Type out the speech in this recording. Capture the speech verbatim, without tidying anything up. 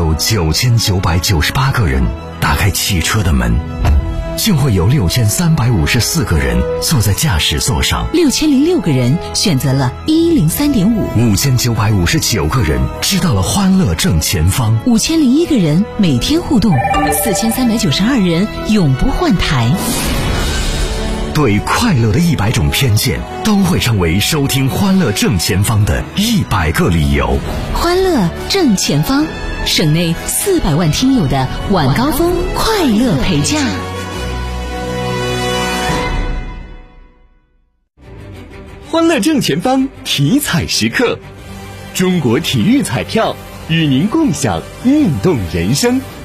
有九千九百九十八个人打开汽车的门，就会有六千三百五十四个人坐在驾驶座上， 六千零六个人选择了一零三点五， 五千九百五十九个人知道了欢乐正前方， 五千零一个人每天互动，四千三百九十二人永不换台。 对快乐的一百种偏见都会成为收听欢乐正前方的一百个理由。 欢乐正前方，省内四百万听友的晚高峰快乐陪驾。 欢乐正前方体彩时刻，中国体育彩票与您共享运动人生。